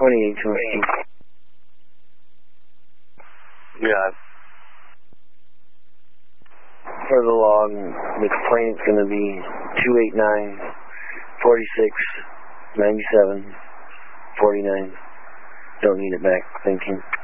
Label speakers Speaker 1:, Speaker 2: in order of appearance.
Speaker 1: 28, 2.
Speaker 2: Yeah.
Speaker 1: For the log, the complaint's going to be 289 46 97 49. Don't need it back. Thank you.